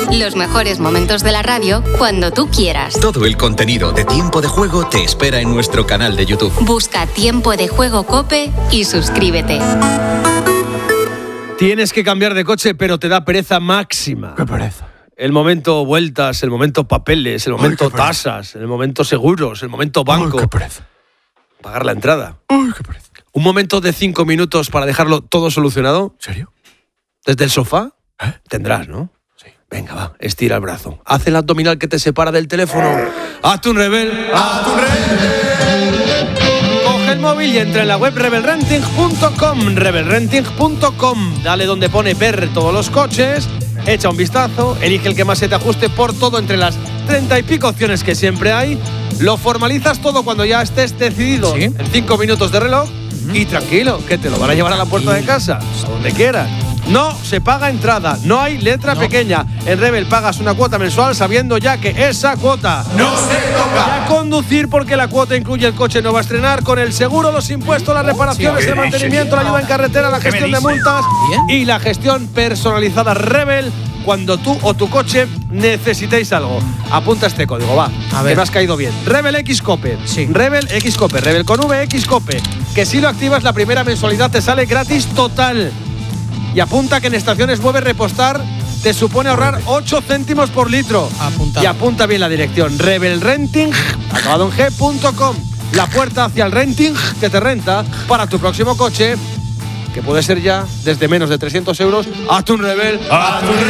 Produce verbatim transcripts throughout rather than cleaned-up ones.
Los mejores momentos de la radio cuando tú quieras. Todo el contenido de Tiempo de Juego te espera en nuestro canal de YouTube. Busca Tiempo de Juego COPE y suscríbete. Tienes que cambiar de coche, pero te da pereza máxima. ¡Qué pereza! El momento vueltas, el momento papeles, el momento Ay, tasas, el momento seguros, el momento banco. Ay, qué pereza. Pagar la entrada. Ay, qué pereza. Un momento de cinco minutos para dejarlo todo solucionado. ¿En serio? ¿Desde el sofá? ¿Eh? Tendrás, ¿no? Sí. Venga, va, estira el brazo. Haz el abdominal que te separa del teléfono. Hazte un rebel. ¡Hazte un rebel! Coge el móvil y entra en la web rebel renting punto com. rebel renting punto com. Dale donde pone ver todos los coches. Echa un vistazo, elige el que más se te ajuste por todo entre las treinta y pico opciones que siempre hay. Lo formalizas todo cuando ya estés decidido. ¿Sí? En cinco minutos de reloj. Uh-huh. Y tranquilo, que te lo van a llevar a la puerta de casa, a donde quieras. No se paga entrada, no hay letra no. pequeña. En Rebel pagas una cuota mensual sabiendo ya que esa cuota no se toca. A conducir porque la cuota incluye el coche nuevo a estrenar con el seguro, los impuestos, las reparaciones, sí, el mantenimiento, la ayuda en carretera, la gestión de multas ¿Bien? y la gestión personalizada Rebel cuando tú o tu coche necesitéis algo. Apunta este código, va, a ver. Que me has caído bien. Rebel X Cope. Sí. Rebel X Cope. Rebel con V X Cope. Que si lo activas la primera mensualidad te sale gratis total. Y apunta que en estaciones Mueve repostar te supone ahorrar ocho céntimos por litro. Apunta. Y apunta bien la dirección. rebel renting acabado en g punto com. La puerta hacia el renting que te renta para tu próximo coche, que puede ser ya desde menos de trescientos euros. ¡Hazte un Rebel! ¡Hazte un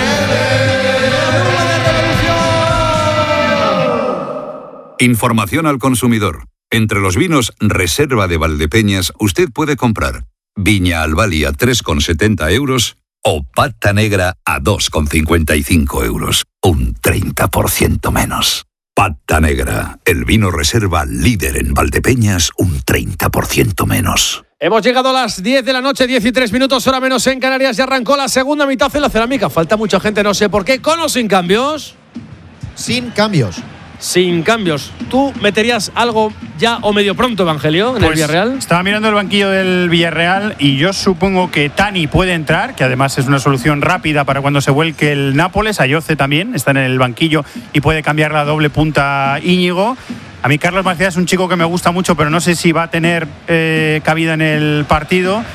Rebel! Información al consumidor. Entre los vinos Reserva de Valdepeñas usted puede comprar Viña Albali a tres con setenta euros o Pata Negra a dos con cincuenta y cinco euros. Un treinta por ciento menos. Pata Negra, el vino reserva líder en Valdepeñas, un treinta por ciento menos. Hemos llegado a las diez de la noche, diez y tres minutos, hora menos en Canarias, y arrancó la segunda mitad en la cerámica. Falta mucha gente, no sé por qué. ¿Con o sin cambios? Sin cambios. Sin cambios. ¿Tú meterías algo ya o medio pronto, Evangelio, en pues el Villarreal? Estaba mirando el banquillo del Villarreal y yo supongo que Tani puede entrar, que además es una solución rápida para cuando se vuelque el Nápoles. Ayoce también está en el banquillo y puede cambiar la doble punta Íñigo. A mí Carlos Macías es un chico que me gusta mucho, pero no sé si va a tener eh, cabida en el partido.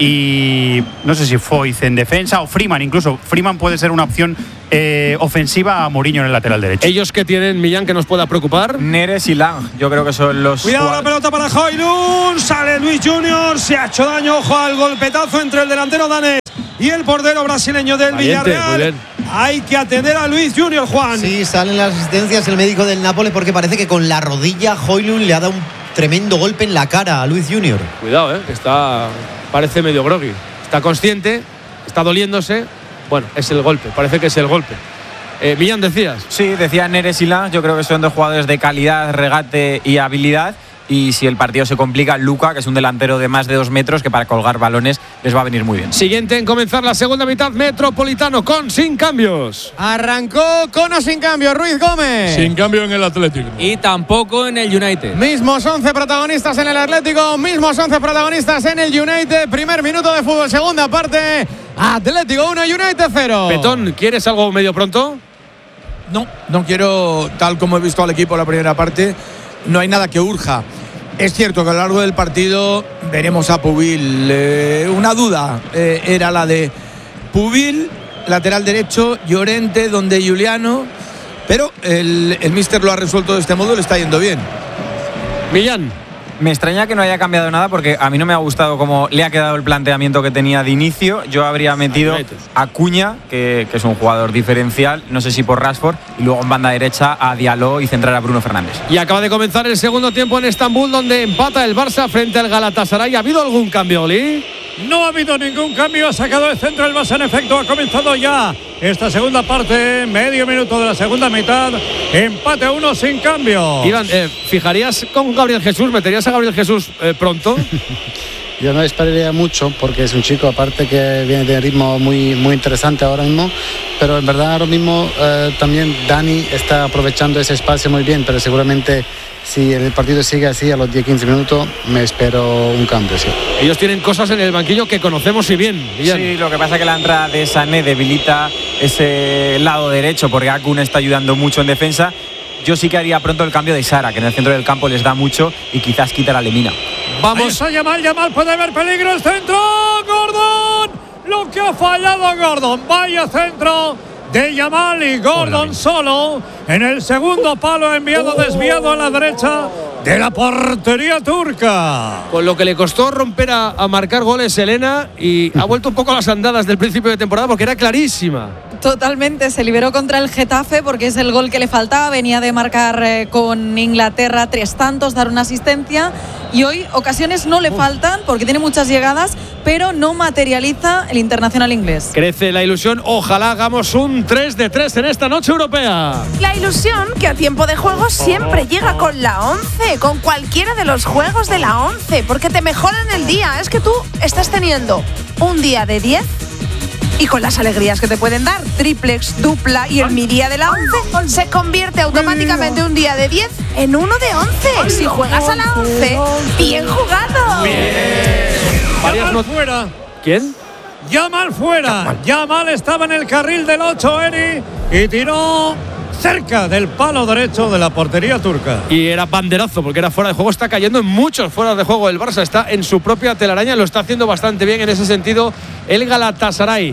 Y no sé si Foyth en defensa o Freeman, incluso Freeman puede ser una opción eh, ofensiva a Mourinho en el lateral derecho. ¿Ellos que tienen, Millán, que nos pueda preocupar? Neres y Lang, yo creo que son los... Cuidado jugadores. La pelota para Højlund, sale Luis Junior, se ha hecho daño, ojo al golpetazo entre el delantero danés y el portero brasileño del Valiente, Villarreal. Hay que atender a Luis Junior, Juan. Sí, salen las asistencias el médico del Nápoles porque parece que con la rodilla Højlund le ha dado un tremendo golpe en la cara a Luis Junior. Cuidado, eh, que está... parece medio groggy. Está consciente, está doliéndose. Bueno, es el golpe, parece que es el golpe. Eh, Millán, decías. Sí, decía Neres y Lang, yo creo que son dos jugadores de calidad, regate y habilidad. Y si el partido se complica, Luka, que es un delantero de más de dos metros, que para colgar balones les va a venir muy bien. Siguiente en comenzar la segunda mitad, Metropolitano, con sin cambios. Arrancó con o sin cambios, Ruiz Gómez. Sin cambio en el Atlético. Y tampoco en el United. Mismos once protagonistas en el Atlético, mismos once protagonistas en el United. Primer minuto de fútbol, segunda parte. Atlético uno, United cero. Petón, ¿quieres algo medio pronto? No, no quiero, tal como he visto al equipo en la primera parte, no hay nada que urja. Es cierto que a lo largo del partido veremos a Pubil. Eh, una duda eh, era la de Pubil, lateral derecho, Llorente, donde Juliano, pero el, el míster lo ha resuelto de este modo, le está yendo bien. Millán. Me extraña que no haya cambiado nada porque a mí no me ha gustado cómo le ha quedado el planteamiento que tenía de inicio. Yo habría metido a Cuña, que, que es un jugador diferencial, no sé si por Rashford, y luego en banda derecha a Diallo y centrar a Bruno Fernández. Y acaba de comenzar el segundo tiempo en Estambul, donde empata el Barça frente al Galatasaray. ¿Ha habido algún cambio, Oli? No ha habido ningún cambio, ha sacado el centro el Barça, en efecto, ha comenzado ya esta segunda parte, medio minuto de la segunda mitad, empate a uno sin cambio. Iván, eh, ¿fijarías con Gabriel Jesús? ¿Meterías a Gabriel Jesús eh, pronto? yo no esperaría mucho porque es un chico aparte que viene de ritmo muy, muy interesante ahora mismo, pero en verdad ahora mismo eh, también Dani está aprovechando ese espacio muy bien, pero seguramente si el partido sigue así a los diez quince minutos me espero un cambio, sí. Ellos tienen cosas en el banquillo que conocemos y bien, bien. Sí, lo que pasa es que la entrada de Sané debilita ese lado derecho porque Akun está ayudando mucho en defensa. Yo sí que haría pronto el cambio de Sara, que en el centro del campo les da mucho y quizás quita la Lemina. Vamos a Yamal, Yamal puede haber peligro, el centro, Gordon, lo que ha fallado Gordon, vaya centro de Yamal y Gordon solo en el segundo palo enviado oh. desviado a la derecha de la portería turca. Con lo que le costó romper a, a marcar goles Elena y ha vuelto un poco a las andadas del principio de temporada porque era clarísima. Totalmente, se liberó contra el Getafe porque es el gol que le faltaba, venía de marcar eh, con Inglaterra tres tantos, dar una asistencia y hoy ocasiones no le faltan porque tiene muchas llegadas, pero no materializa el internacional inglés. Crece la ilusión, ojalá hagamos un tres de tres en esta noche europea. La ilusión que a tiempo de juego siempre llega con la once, con cualquiera de los juegos de la once, porque te mejoran el día, es que tú estás teniendo un día de diez y con las alegrías que te pueden dar, triplex, dupla y el mi día de la once, se convierte automáticamente un día de diez en uno de once. Si juegas a la once, bien jugado. Bien. Yamal fuera. ¿Quién? Yamal fuera. Yamal estaba en el carril del ocho, Eri, y tiró cerca del palo derecho de la portería turca. Y era banderazo porque era fuera de juego. Está cayendo en muchos fuera de juego. El Barça está en su propia telaraña, lo está haciendo bastante bien en ese sentido el Galatasaray.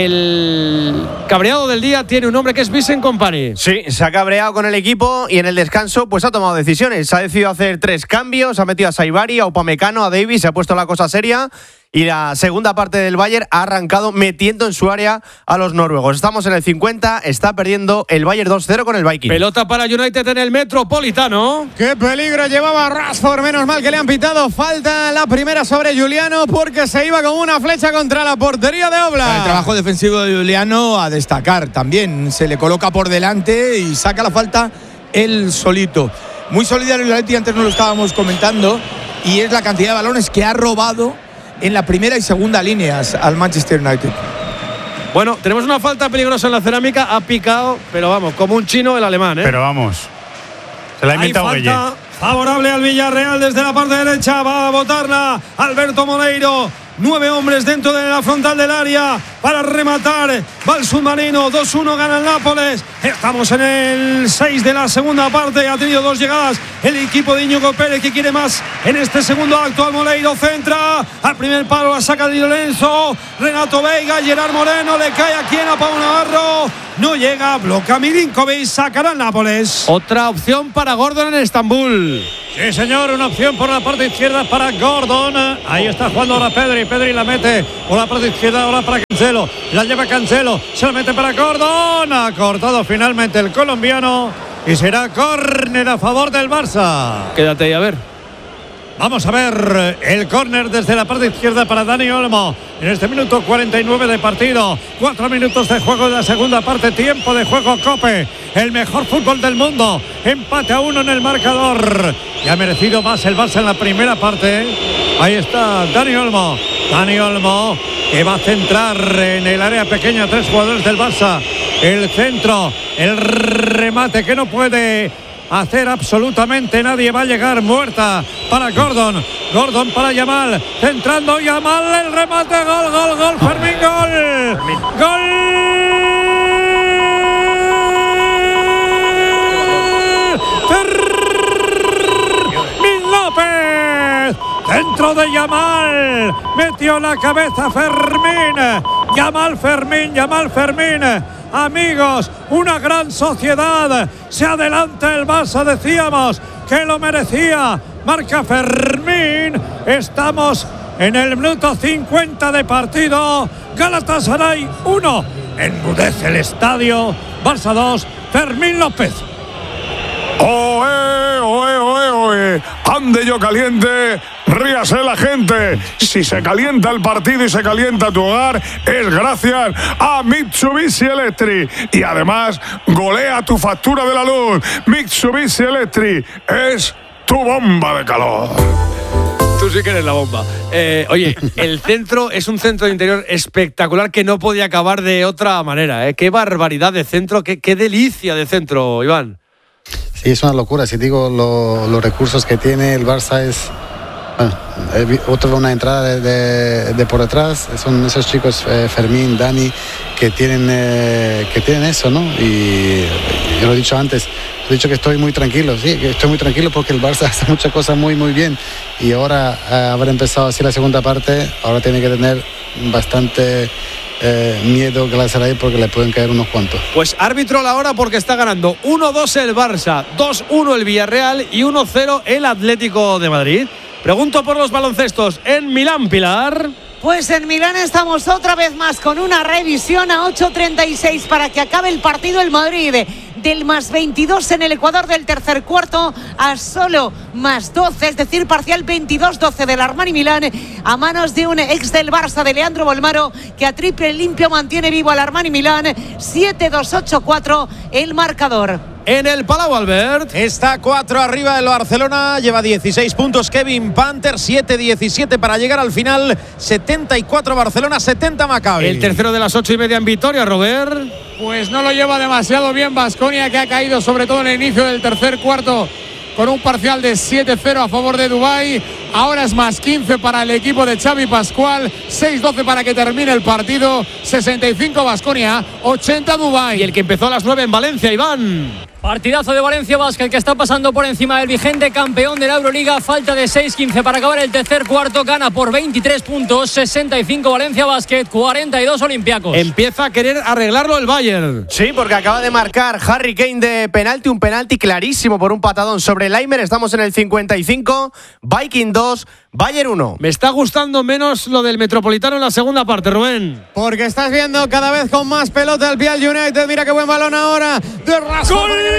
El cabreado del día tiene un nombre que es Vincent Kompany. Sí, se ha cabreado con el equipo y en el descanso pues ha tomado decisiones. Ha decidido hacer tres cambios, ha metido a Saibari, a Upamecano, a Davis, se ha puesto la cosa seria. Y la segunda parte del Bayern ha arrancado metiendo en su área a los noruegos. Estamos en el cincuenta, está perdiendo el Bayern dos cero con el Viking. Pelota para United en el Metropolitano. ¡Qué peligro llevaba Rashford! Menos mal que le han pitado falta la primera sobre Giuliano porque se iba como una flecha contra la portería de Oblak. El trabajo defensivo de Giuliano a destacar también. Se le coloca por delante y saca la falta él solito. Muy solidario el Atleti, antes nos lo estábamos comentando, y es la cantidad de balones que ha robado en la primera y segunda líneas al Manchester United. Bueno, tenemos una falta peligrosa en la cerámica, ha picado, pero vamos, como un chino el alemán, ¿eh? Pero vamos, se la ha inventado Hay falta favorable al Villarreal desde la parte derecha, va a botarla Alberto Moleiro. Nueve hombres dentro de la frontal del área para rematar. Va el submarino, dos uno gana el Nápoles. Estamos en el seis de la segunda parte. Ha tenido dos llegadas el equipo de Íñigo Pérez, que quiere más en este segundo acto. Al Moleiro centra, al primer palo la saca Di Lorenzo. Renato Veiga, Gerard Moreno, le cae aquí en a Pau Navarro. No llega, bloquea Milinkovic, sacará el Nápoles. Otra opción para Gordon en Estambul. Sí, señor, una opción por la parte izquierda para Gordon. Ahí está jugando ahora Pedri. Pedri la mete por la parte izquierda ahora para Cancelo. La lleva Cancelo, se la mete para Gordon. Ha cortado finalmente el colombiano y será córner a favor del Barça. Quédate ahí a ver. Vamos a ver el córner desde la parte izquierda para Dani Olmo. En este minuto cuarenta y nueve de partido. Cuatro minutos de juego de la segunda parte. Tiempo de juego Cope. El mejor fútbol del mundo. Empate a uno en el marcador. Y ha merecido más el Barça en la primera parte. Ahí está Dani Olmo. Dani Olmo que va a centrar en el área pequeña tres jugadores del Barça. El centro, el remate que no puede hacer absolutamente nadie. Va a llegar muerta para Gordon. Gordon para Yamal. Centrando Yamal. El remate. Gol, gol, gol. Fermín, gol. Fermín. Gol. Fermín López. Dentro de Yamal. Metió la cabeza Fermín. Yamal Fermín. Yamal Fermín. Amigos, una gran sociedad. Se adelanta el Barça, decíamos que lo merecía. Marca Fermín. Estamos en el minuto cincuenta de partido. Galatasaray uno. Enmudece el estadio. Barça dos. Fermín López. ¡Oe, oe, oe, oe! ¡Ande yo caliente! ¡Ríase la gente! Si se calienta el partido y se calienta tu hogar, es gracias a Mitsubishi Electric. Y además, golea tu factura de la luz. Mitsubishi Electric es tu bomba de calor. Tú sí que eres la bomba. Eh, oye, el centro es un centro de interior espectacular que no podía acabar de otra manera. ¿eh? Qué barbaridad de centro, qué, qué delicia de centro, Iván. Sí, es una locura. Si digo lo, los recursos que tiene el Barça es... Bueno, otra una entrada de, de, de por detrás. Son esos chicos, eh, Fermín, Dani, que tienen, eh, que tienen eso, ¿no? Y yo lo he dicho antes, he dicho que estoy muy tranquilo, sí, que estoy muy tranquilo porque el Barça hace muchas cosas muy, muy bien. Y ahora, eh, haber empezado así la segunda parte, ahora tiene que tener bastante... Eh, miedo que la hacer ahí porque le pueden caer unos cuantos. Pues árbitro la hora porque está ganando uno dos el Barça, dos uno el Villarreal y uno cero el Atlético de Madrid. Pregunto por los baloncestos en Milán, Pilar. Pues en Milán estamos otra vez más con una revisión a ocho treinta y seis para que acabe el partido. El Madrid del más veintidós en el Ecuador del tercer cuarto a solo más doce, es decir, parcial veintidós doce del Armani Milán a manos de un ex del Barça, de Leandro Bolmaro, que a triple limpio mantiene vivo al Armani Milán. Siete dos ocho cuatro el marcador. En el Palau, Albert. Está cuatro arriba el Barcelona, lleva dieciséis puntos Kevin Panther, siete diecisiete para llegar al final, setenta y cuatro Barcelona, setenta Maccabi. El tercero de las ocho y media en Vitoria, Robert. Pues no lo lleva demasiado bien Baskonia, que ha caído sobre todo en el inicio del tercer cuarto con un parcial de siete cero a favor de Dubái. Ahora es más quince para el equipo de Xavi Pascual, seis doce para que termine el partido, sesenta y cinco Baskonia, ochenta Dubái. Y el que empezó a las nueve en Valencia, Iván. Partidazo de Valencia Basket, que está pasando por encima del vigente campeón de la Euroliga. Falta de seis quince para acabar el tercer cuarto. Gana por veintitrés puntos, sesenta y cinco Valencia Basket, cuarenta y dos Olympiacos. Empieza a querer arreglarlo el Bayern. Sí, porque acaba de marcar Harry Kane de penalti, un penalti clarísimo por un patadón sobre Leimer. Estamos en el cincuenta y cinco, Viking dos, Bayern uno. Me está gustando menos lo del Metropolitano en la segunda parte, Rubén. Porque estás viendo cada vez con más pelota el P L United. Mira qué buen balón ahora de Rashford.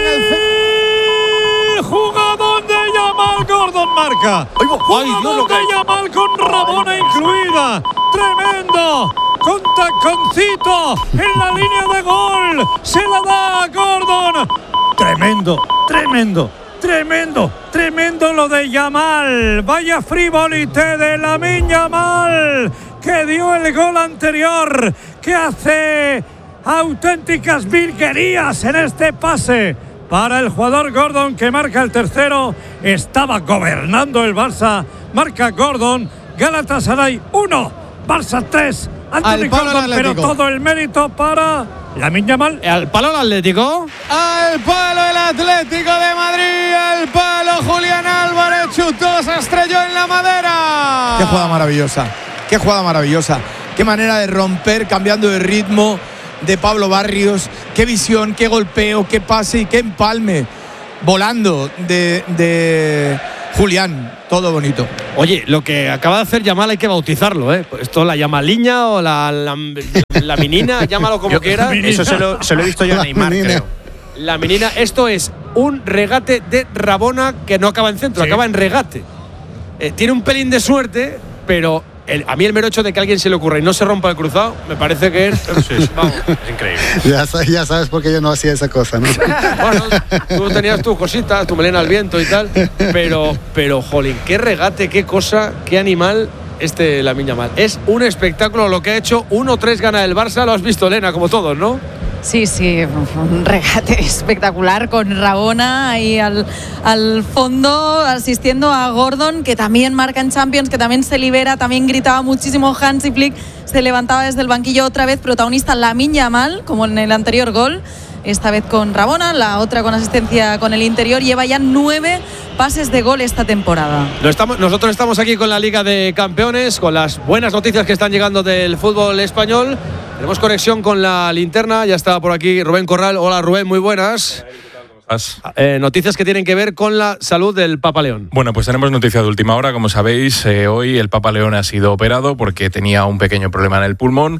El jugador de Yamal, Gordon marca. Ay, jugador de Yamal con Rabona incluida. Tremendo. Con taconcito en la línea de gol. Se la da a Gordon. Tremendo, tremendo. Tremendo, tremendo lo de Yamal. Vaya frivolité de Lamine Yamal, que dio el gol anterior, que hace auténticas virguerías en este pase para el jugador Gordon, que marca el tercero. Estaba gobernando el Barça. Marca Gordon. Galatasaray uno, Barça tres. Anthony Gordon, pero todo el mérito para Lamine Yamal. Al palo el Atlético. Al palo el Atlético de Madrid. Al palo Julián Álvarez. Chutó, se estrelló en la madera. Qué jugada maravillosa. Qué jugada maravillosa. Qué manera de romper cambiando de ritmo de Pablo Barrios. Qué visión, qué golpeo, qué pase y qué empalme. Volando de, de Julián. Todo bonito. Oye, lo que acaba de hacer Yamal hay que bautizarlo, ¿eh? Esto la Yamaliña o la, la, la menina, llámalo como yo, quieras. Eso se lo, se lo he visto yo a Neymar, creo. La menina, esto es un regate de Rabona que no acaba en centro, sí. Acaba en regate. Eh, tiene un pelín de suerte, pero el, a mí el mero hecho de que a alguien se le ocurra y no se rompa el cruzado, me parece que es, sí, sí. Vamos, es increíble. Ya, ya sabes por qué yo no hacía esa cosa, ¿no? Bueno, tú tenías tus cositas, tu melena al viento y tal, pero, pero, jolín, qué regate, qué cosa, qué animal este Lamine Yamal. Es un espectáculo lo que ha hecho. uno tres gana el Barça, lo has visto, Elena, como todos, ¿no? Sí, sí, un regate espectacular con Rabona ahí al, al fondo, asistiendo a Gordon, que también marca en Champions, que también se libera, también gritaba muchísimo Hansi Flick, se levantaba desde el banquillo otra vez, protagonista Lamine Yamal, como en el anterior gol, esta vez con Rabona, la otra con asistencia con el interior, lleva ya nueve pases de gol esta temporada. No estamos, nosotros estamos aquí con la Liga de Campeones, con las buenas noticias que están llegando del fútbol español. Tenemos conexión con la linterna, ya está por aquí Rubén Corral. Hola Rubén, muy buenas. Eh, noticias que tienen que ver con la salud del Papa León. Bueno, pues tenemos noticia de última hora. Como sabéis, eh, hoy el Papa León ha sido operado porque tenía un pequeño problema en el pulmón.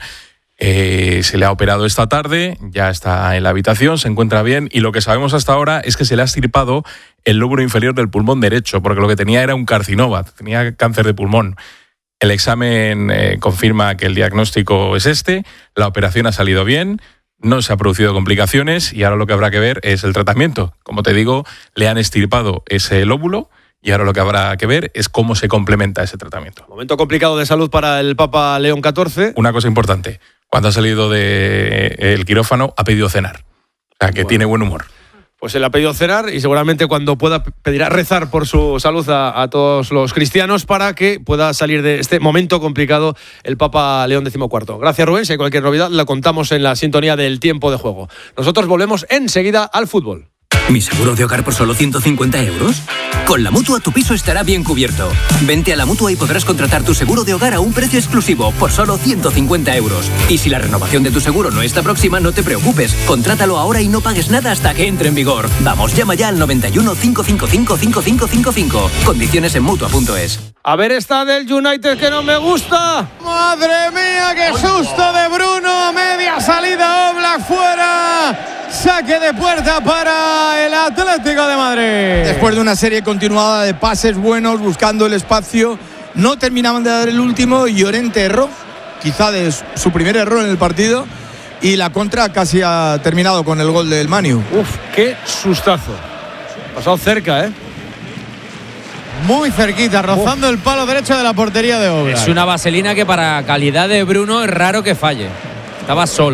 Eh, se le ha operado esta tarde, ya está en la habitación, se encuentra bien, y lo que sabemos hasta ahora es que se le ha extirpado el lóbulo inferior del pulmón derecho, porque lo que tenía era un carcinoma, tenía cáncer de pulmón. El examen eh, confirma que el diagnóstico es este, la operación ha salido bien, no se han producido complicaciones y ahora lo que habrá que ver es el tratamiento. Como te digo, le han extirpado ese lóbulo y ahora lo que habrá que ver es cómo se complementa ese tratamiento. Momento complicado de salud para el Papa León catorce. Una cosa importante, cuando ha salido del quirófano ha pedido cenar, o sea que bueno. tiene buen humor. Pues él ha pedido cenar y seguramente cuando pueda pedirá rezar por su salud a, a todos los cristianos para que pueda salir de este momento complicado el Papa León decimocuarto. Gracias, Rubén. Si hay cualquier novedad la contamos en la sintonía del tiempo de juego. Nosotros volvemos enseguida al fútbol. ¿Mi seguro de hogar por solo ciento cincuenta euros? Con la Mutua tu piso estará bien cubierto. Vente a la Mutua y podrás contratar tu seguro de hogar a un precio exclusivo por solo ciento cincuenta euros. Y si la renovación de tu seguro no está próxima, no te preocupes. Contrátalo ahora y no pagues nada hasta que entre en vigor. Vamos, llama ya al noventa y uno, cinco cinco cinco, cinco cinco cinco cinco. Condiciones en Mutua punto es. A ver esta del United que no me gusta. ¡Madre mía, qué susto de Bruno! Media salida, Oblak fuera. Saque de puerta para el Atlético de Madrid. Después de una serie continuada de pases buenos, buscando el espacio, no terminaban de dar el último y Llorente erró, quizá de su primer error en el partido, y la contra casi ha terminado con el gol del Manu. Uf, qué sustazo. Pasado cerca, ¿eh? Muy cerquita, rozando Uf. el palo derecho de la portería de Oblak. Es una vaselina que para calidad de Bruno es raro que falle. Estaba solo.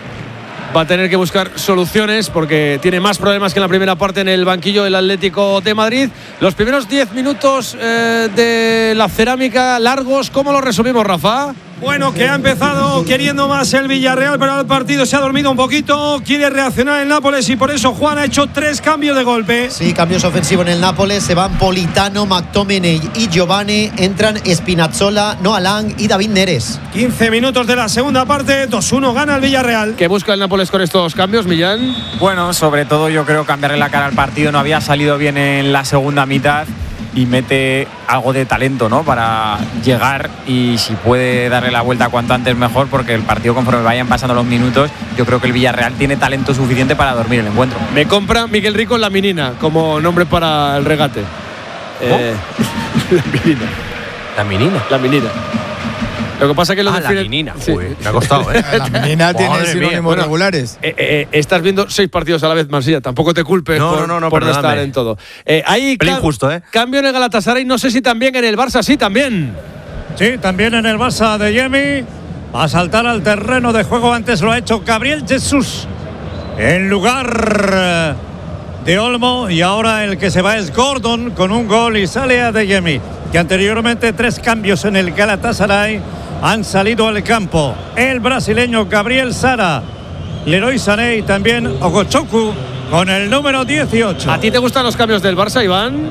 Va a tener que buscar soluciones porque tiene más problemas que en la primera parte en el banquillo del Atlético de Madrid. Los primeros diez minutos eh, de la cerámica largos, ¿cómo lo resumimos, Rafa? Bueno, que ha empezado queriendo más el Villarreal, pero el partido se ha dormido un poquito. Quiere reaccionar el Nápoles y por eso Juan ha hecho tres cambios de golpe. Sí, cambios ofensivos en el Nápoles. Se van Politano, McTominay y Giovanni. Entran Spinazzola, Noah Lang y David Neres. quince minutos de la segunda parte. dos uno gana el Villarreal. ¿Qué busca el Nápoles con estos cambios, Millán? Bueno, sobre todo yo creo cambiarle la cara al partido. No había salido bien en la segunda mitad. Y mete algo de talento, ¿no? Para llegar y si puede darle la vuelta cuanto antes mejor, porque el partido conforme vayan pasando los minutos, yo creo que el Villarreal tiene talento suficiente para dormir el encuentro. Me compra Miguel Rico la Minina como nombre para el regate. Eh, la Minina. La Minina. La Minina. Lo que pasa es que lo ah, define... la menina, sí. Uy, me ha costado, ¿eh? La menina tiene sinónimos bueno, regulares. Eh, eh, estás viendo seis partidos a la vez, Marsilla. Tampoco te culpes no, por no, no, no, por no estar en todo. Eh, hay Pelín justo, ¿eh? Cambio en el Galatasaray, no sé si también en el Barça, sí, también. Sí, también en el Barça de Yemi. Va a saltar al terreno de juego, antes lo ha hecho Gabriel Jesús. En lugar de Olmo, y ahora el que se va es Gordon con un gol y sale a De Yemi, que anteriormente tres cambios en el Galatasaray han salido al campo. El brasileño Gabriel Sara, Leroy Sané y también Ogochoku con el número dieciocho. ¿A ti te gustan los cambios del Barça, Iván?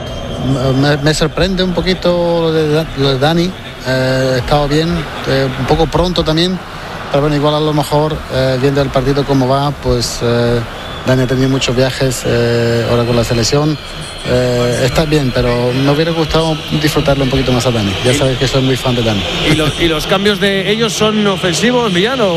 Me, me sorprende un poquito lo de, lo de Dani. Eh, ha estado bien, eh, un poco pronto también, pero bueno, igual a lo mejor eh, viendo el partido cómo va, pues eh, Dani ha tenido muchos viajes eh, ahora con la selección. Eh, está bien, pero me hubiera gustado disfrutarlo un poquito más a Dani. Ya sabes que soy muy fan de Dani. ¿Y los, y los cambios de ellos son ofensivos, Millán?